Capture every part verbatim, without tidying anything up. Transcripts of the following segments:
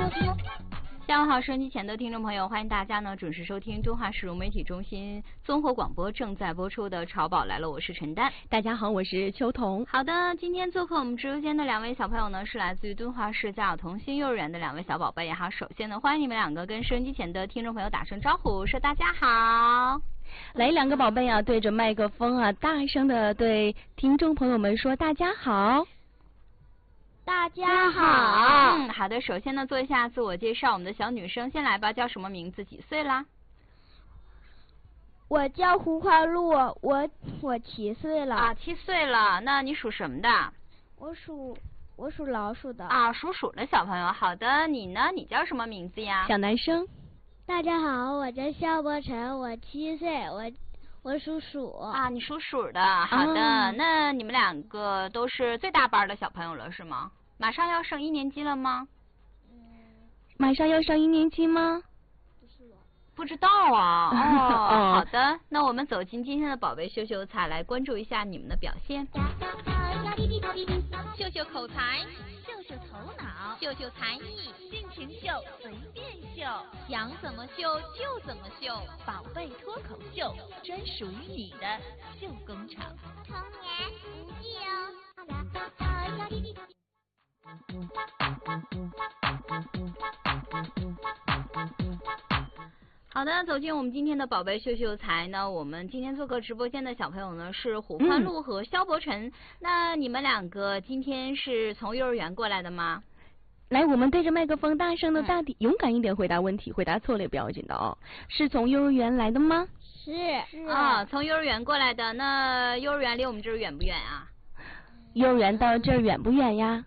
下午好，收音机前的听众朋友，欢迎大家呢准时收听中华市融媒体中心综合广播正在播出的《潮宝来了》，我是陈丹。 大家好，我是秋彤。 好的，今天做客我们直播间的两位小朋友呢，是来自于敦化市家有同心幼儿园的两位小宝贝哈。首先呢，欢迎你们两个跟收音机前的听众朋友打声招呼，说大家好。 来，两个宝贝啊，对着麦克风啊，大声的对听众朋友们说大家好。 大家好。 嗯，好的。首先呢，做一下自我介绍。我们的小女生先来吧，叫什么名字？几岁啦？ 我叫胡花露，我我七岁了。 啊，七岁了。那你属什么的？ 我属我属老鼠的。 啊，属鼠的小朋友。好的，你呢？你叫什么名字呀？ 小男生。 大家好，我叫肖博晨，我七岁，我我属鼠。 啊，你属鼠的。好的，啊、那你们两个都是最大班的小朋友了，是吗？马上要升一年级了吗？ 嗯， 马上要上一年级吗？ 不是我， 不知道啊。哦，好的，那我们走进今天的宝贝秀秀才，来关注一下你们的表现。 秀秀口才，秀秀头脑，秀秀才艺，尽情秀，随便秀，想怎么秀就怎么秀，宝贝脱口秀，专属于你的秀工厂。 童年无忌哦。 好的，走进我们今天的宝贝秀秀才呢，我们今天做客直播间的小朋友呢是胡欢露和肖博晨、嗯。那你们两个今天是从幼儿园过来的吗？ 来，我们对着麦克风大声的大体、嗯、勇敢一点回答问题，回答错了也不要紧的哦。是从幼儿园来的吗？ 是是啊，从幼儿园过来的。那幼儿园离我们这儿远不远啊？ 幼儿园到这儿远不远呀？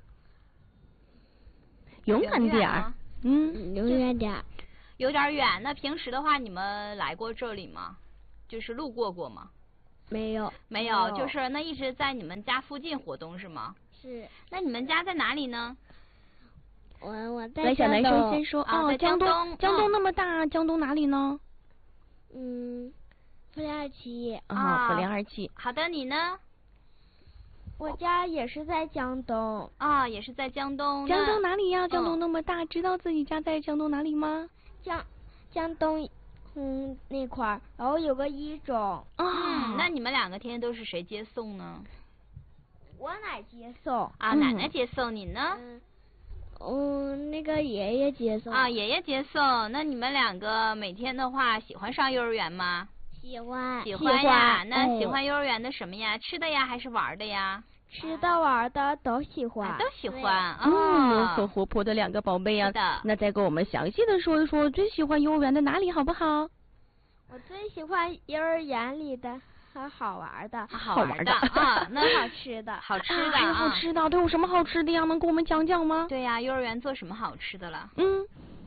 勇敢点儿、啊，嗯， 勇敢点儿， 有点远。那平时的话，你们来过这里吗？就是路过过吗？ 没有， 没有，就是那一直在你们家附近活动是吗？ 是。 那你们家在哪里呢？ 我我在来，小男生先说。 哦， 在江东，江东那么大，江东哪里呢？ 嗯，涪陵二期。 啊，涪陵二期。 好的，你呢？ 我家也是在江东啊，也是在江东。 江东哪里呀？江东那么大，哦、知道自己家在江东哪里吗？ 江江东，嗯，那块儿，然后有个一中。 啊、嗯，那你们两个天天都是谁接送呢？ 我奶接送。 啊，奶奶接送，你呢？ 嗯，嗯，那个爷爷接送。 啊，爷爷接送。那你们两个每天的话，喜欢上幼儿园吗？ 喜欢。 喜欢呀。那喜欢幼儿园的什么呀？吃的呀，还是玩的呀？ 吃的玩的都喜欢、 啊，都喜欢。 嗯，很活泼的两个宝贝呀、 啊。 那再给我们详细的说一说最喜欢幼儿园的哪里好不好？ 我最喜欢幼儿园里的和好玩的， 好玩的啊，那好吃的， 好吃的， 还有好吃的，都有什么好吃的呀？能给我们讲讲吗？ 对呀、啊，幼儿园做什么好吃的了？ 嗯，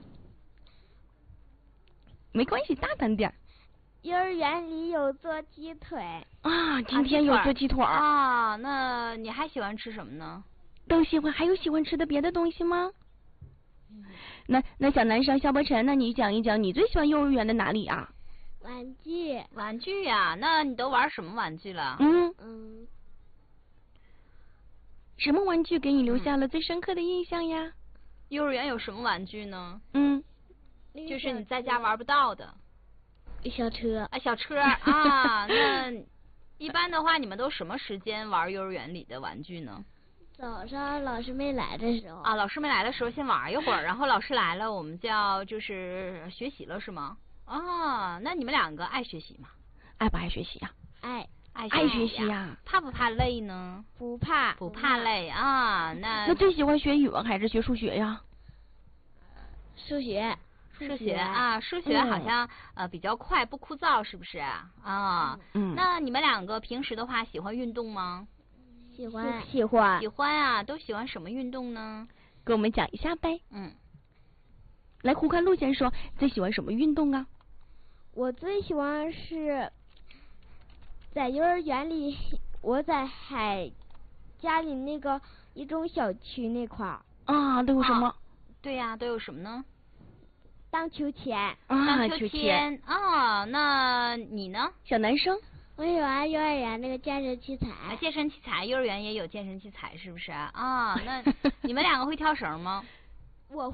没关系，大胆点。 幼儿园里有做鸡腿啊，今天有做鸡腿啊。那你还喜欢吃什么呢？ 都喜欢，还有喜欢吃的别的东西吗？嗯、那那小男生肖博晨，那你讲一讲你最喜欢幼儿园的哪里啊？ 玩具。 玩具呀、啊？那你都玩什么玩具了？ 嗯嗯。 什么玩具给你留下了最深刻的印象呀？ 幼儿园有什么玩具呢？ 嗯， 就是你在家玩不到的。 小车啊，小车啊，那一般的话，你们都什么时间玩幼儿园里的玩具呢？ 早上老师没来的时候。 啊，老师没来的时候先玩一会儿，然后老师来了，我们就要就是学习了，是吗？啊，那你们两个爱学习吗？ 爱不爱学习呀、 啊？爱爱爱学习呀、 啊。怕不怕累呢？ 不怕， 不怕累啊。那那最喜欢学语文还是学数学呀？ 数学。 数学啊，数学好像、嗯、呃比较快，不枯燥，是不是啊？ 嗯。 那你们两个平时的话喜欢运动吗？ 喜欢，喜欢， 喜欢啊！都喜欢什么运动呢？ 给我们讲一下呗。 嗯。 来，胡看路先说，最喜欢什么运动啊？ 我最喜欢是在幼儿园里，我在海家里那个一中小区那块儿。 啊，都有什么？ 啊、对呀、啊，都有什么呢？ 荡秋千。 啊， 荡秋千啊，那你呢？ 小男生。 我喜欢幼儿园那个健身器材。 啊，健身器材，幼儿园也有健身器材，是不是啊？那你们两个会跳绳吗？ 我会。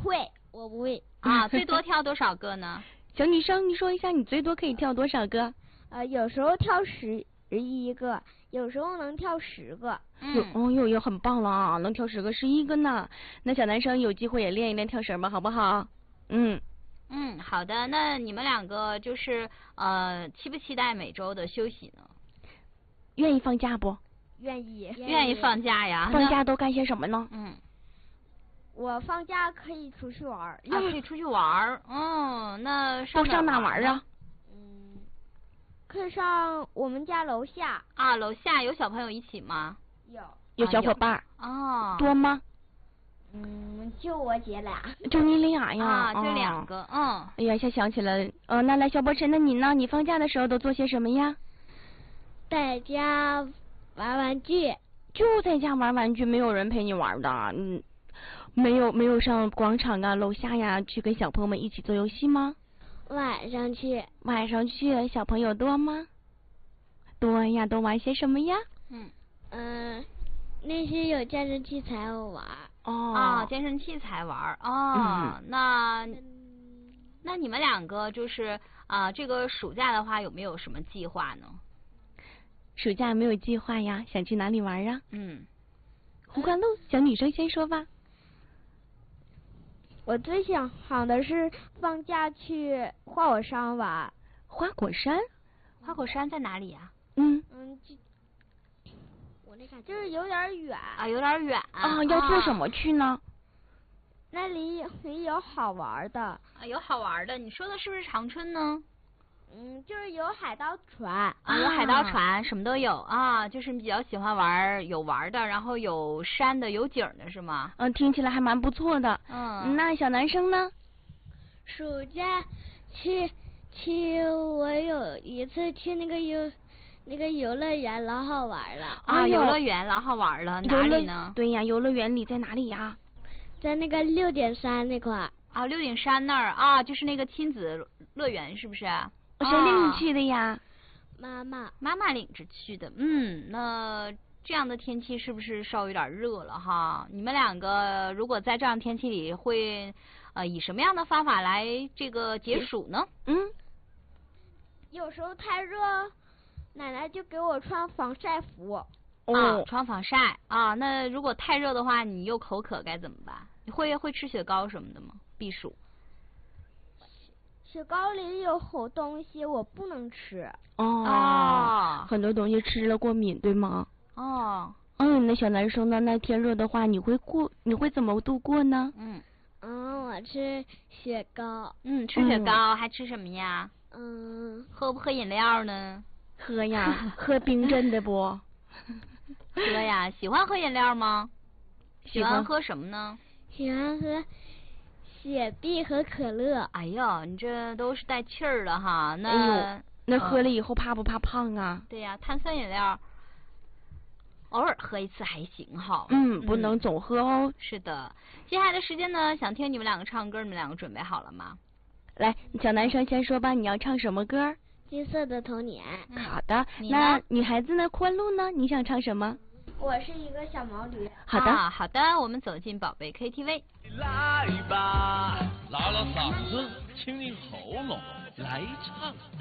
我不会。 啊，最多跳多少个呢？ 小女生，你说一下你最多可以跳多少个？ 呃，有时候跳十一个，有时候能跳十个。 有， 嗯， 哦哟哟，很棒了啊，能跳十个十一个呢。那小男生有机会也练一练跳绳吧，好不好？嗯。 嗯，好的。那你们两个就是呃，期不期待每周的休息呢？ 愿意放假不？ 愿意。 愿意放假呀？ 放假都干些什么呢？ 嗯。 我放假可以出去玩儿。 啊，可以出去玩儿。嗯，那都上哪玩啊？ 嗯，可以上我们家楼下。 啊，楼下有小朋友一起吗？ 有。 有小伙伴。 哦。 多吗？ 嗯，就我姐俩。 就你俩呀？ 啊，就两个。嗯。 哎呀，想想起来，呃，那来小波晨，那你呢？你放假的时候都做些什么呀？ 在家玩玩具。 就在家玩玩具，没有人陪你玩的。嗯。没有没有上广场啊、楼下呀，去跟小朋友们一起做游戏吗？ 晚上去。 晚上去，小朋友多吗？多呀，都玩些什么呀？ 嗯嗯，那些有健身器材我玩。 哦。 啊，健身器材玩哦。嗯、那那你们两个就是啊、呃，这个暑假的话有没有什么计划呢？ 暑假没有计划呀，想去哪里玩啊？ 嗯。 湖宽路，小女生先说吧。 我最想好的是放假去花果山玩。 花果山？ 花果山在哪里呀？ 嗯。 嗯，就我那感就是有点远。 啊，有点远。 啊，要坐什么去呢？ 那里也有好玩的。 啊，有好玩的。你说的是不是长春呢？ 嗯，就是有海盗船。 啊，有海盗船，什么都有啊。就是你比较喜欢玩有玩的，然后有山的，有景的是吗？ 嗯，听起来还蛮不错的。 嗯。 那小男生呢？ 暑假去去，我有一次去那个游那个游乐园，老好玩了。 啊，游乐园老好玩了，哪里呢？ 对呀，游乐园里在哪里呀？ 在那个六点山那块。 啊，六顶山那儿啊，就是那个亲子乐园，是不是？ 谁领你去的呀？ 妈妈。 妈妈领着去的。嗯，那这样的天气是不是稍微有点热了哈？你们两个如果在这样天气里会呃以什么样的方法来这个解暑呢？ 嗯， 有时候太热，奶奶就给我穿防晒服。 哦、 啊，穿防晒啊。那如果太热的话，你又口渴该怎么办？你会会吃雪糕什么的吗？避暑。 雪糕里有好东西，我不能吃。 哦。 哦。 很多东西吃了过敏，对吗？ 哦。 嗯，那小男生呢？那天热的话，你会过？你会怎么度过呢？ 嗯。 嗯，我吃雪糕。 嗯，吃雪糕、嗯、还吃什么呀？ 嗯。 喝不喝饮料呢？ 喝呀，喝冰镇的不？ 喝呀，喜欢喝饮料吗？喜欢喝什么呢？ 喜欢喝雪碧和可乐。 哎呦，你这都是带气儿的哈。那、 哎、那喝了以后怕不怕胖啊？ 对呀，碳酸饮料偶尔喝一次还行哈。 嗯，不能总喝哦。 是的，接下来的时间呢，想听你们两个唱歌，你们两个准备好了吗？ 来，小男生先说吧，你要唱什么歌？ 金色的童年。 嗯、 好的，那女孩子呢？宽路呢？你想唱什么？ 我是一个小毛驴。 好的、 啊，好的，我们走进宝贝 K T V。 来吧，拉拉嗓子，清清喉咙，来唱吧。